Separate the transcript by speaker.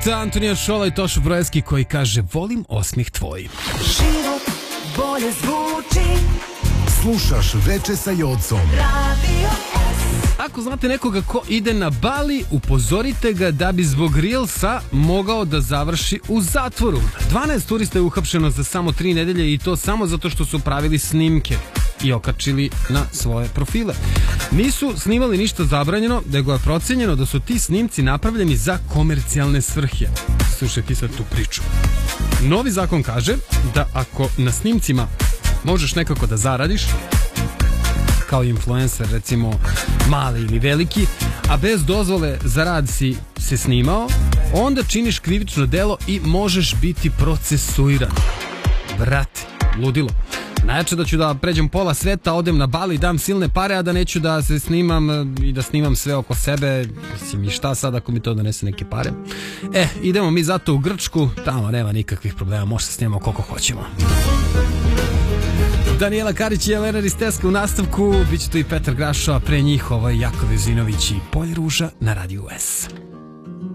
Speaker 1: Antonija Šola i Tošo Brojevski koji kaže volim osmih tvoj.
Speaker 2: Život bolje zvuči.
Speaker 3: Slušaš Veče sa Jocom.
Speaker 2: Radio S.
Speaker 1: Ako znate nekoga ko ide na Bali, upozorite ga da bi zbog Reelsa mogao da završi u zatvoru. 12 turista je uhapšeno za samo 3 nedelje i to samo zato što su pravili snimke i okačili na svoje profile. Nisu snimali ništa zabranjeno, nego je procenjeno da su ti snimci napravljeni za komercijalne svrhe. Slušaj ti sad tu priču. Novi zakon kaže da ako na snimcima možeš nekako da zaradiš, kao influencer, recimo mali ili veliki, a bez dozvole za rad si se snimao, onda činiš krivično delo i možeš biti procesuiran. Brate, ludilo. Najjače da ću da pređem pola sveta, odem na Bali, dam silne pare, a da neću da se snimam i da snimam sve oko sebe. Mislim, i šta sad ako mi to donese neke pare? Idemo mi zato u Grčku, tamo nema nikakvih problema, može se snimamo koliko hoćemo. Danijela Karić i Jelena Risteska u nastavku, bit će tu i Petar Grašo, a pre njih ovo je Jako Vezinović i Polj ruža na Radiju S.